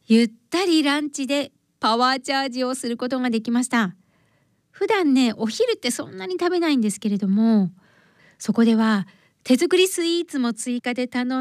ゆったりランチでパワーチャージをすることができました。普段ね、お昼ってそんなに食べないんですけれども、そこでは手作りスイーツも追加で頼